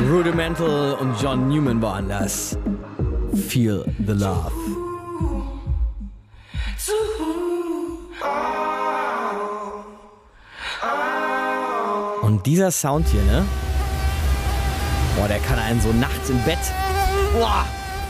Rudimental und John Newman waren das. Feel the Love. Und dieser Sound hier, ne? Boah, der kann einen so nachts im Bett, boah,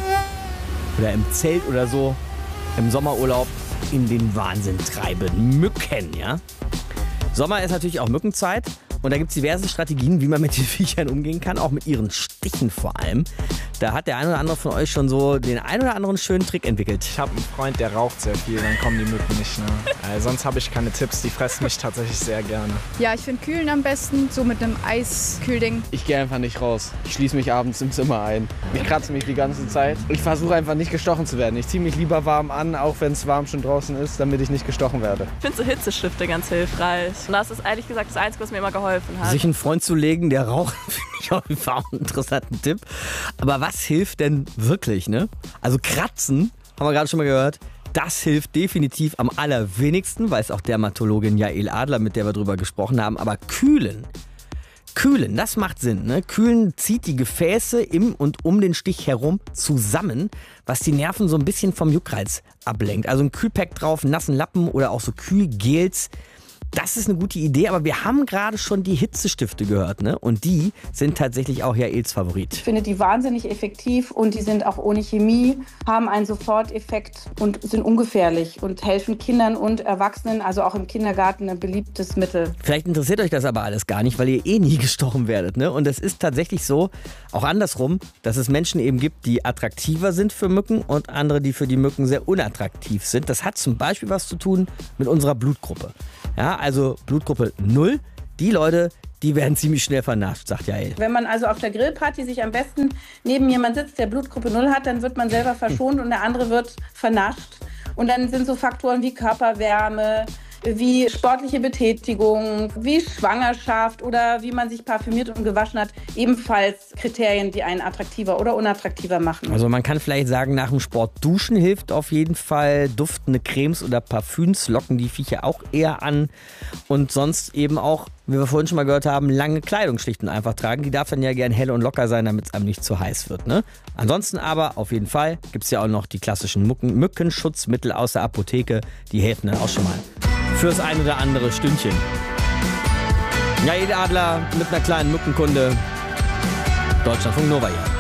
oder im Zelt oder so, im Sommerurlaub in den Wahnsinn treiben. Mücken, ja? Sommer ist natürlich auch Mückenzeit. Und da gibt es diverse Strategien, wie man mit den Viechern umgehen kann, auch mit ihren Stichen vor allem. Da hat der ein oder andere von euch schon so den ein oder anderen schönen Trick entwickelt. Ich habe einen Freund, der raucht sehr viel, dann kommen die Mücken nicht. Ne? Sonst habe ich keine Tipps, die fressen mich tatsächlich sehr gerne. Ja, ich finde Kühlen am besten, so mit einem Eiskühlding. Ich gehe einfach nicht raus. Ich schließe mich abends im Zimmer ein. Ich kratze mich die ganze Zeit. Ich versuche einfach nicht gestochen zu werden. Ich ziehe mich lieber warm an, auch wenn es warm schon draußen ist, damit ich nicht gestochen werde. Ich finde so Hitzestifte ganz hilfreich. Und das ist ehrlich gesagt das Einzige, was mir immer geholfen hat. Sich einen Freund zu legen, der raucht, finde ich auf jeden Fall auch einen interessanten Tipp. Aber was hilft denn wirklich, ne? Also kratzen, haben wir gerade schon mal gehört, das hilft definitiv am allerwenigsten, weiß auch Dermatologin Jael Adler, mit der wir drüber gesprochen haben. Aber kühlen, das macht Sinn. Ne? Kühlen zieht die Gefäße im und um den Stich herum zusammen, was die Nerven so ein bisschen vom Juckreiz ablenkt. Also ein Kühlpack drauf, einen nassen Lappen oder auch so Kühlgels. Das ist eine gute Idee, aber wir haben gerade schon die Hitzestifte gehört, ne? Und die sind tatsächlich auch Jaels Favorit. Ich finde die wahnsinnig effektiv und die sind auch ohne Chemie, haben einen Soforteffekt und sind ungefährlich und helfen Kindern und Erwachsenen, also auch im Kindergarten, ein beliebtes Mittel. Vielleicht interessiert euch das aber alles gar nicht, weil ihr eh nie gestochen werdet, ne? Und es ist tatsächlich so, auch andersrum, dass es Menschen eben gibt, die attraktiver sind für Mücken und andere, die für die Mücken sehr unattraktiv sind. Das hat zum Beispiel was zu tun mit unserer Blutgruppe. Ja, also Blutgruppe 0, die Leute, die werden ziemlich schnell vernascht, sagt Jael. Wenn man also auf der Grillparty sich am besten neben jemand sitzt, der Blutgruppe 0 hat, dann wird man selber verschont und der andere wird vernascht. Und dann sind so Faktoren wie Körperwärme, wie sportliche Betätigung, wie Schwangerschaft oder wie man sich parfümiert und gewaschen hat, ebenfalls Kriterien, die einen attraktiver oder unattraktiver machen. Also man kann vielleicht sagen, nach dem Sport duschen hilft auf jeden Fall. Duftende Cremes oder Parfüms locken die Viecher auch eher an. Und sonst eben auch, wie wir vorhin schon mal gehört haben, lange Kleidung schlicht und einfach tragen. Die darf dann ja gern hell und locker sein, damit es einem nicht zu heiß wird. Ne? Ansonsten aber auf jeden Fall gibt es ja auch noch die klassischen Mückenschutzmittel aus der Apotheke. Die helfen dann auch schon mal fürs ein oder andere Stündchen. Jael Adler mit einer kleinen Mückenkunde. Deutschlandfunk Nova hier.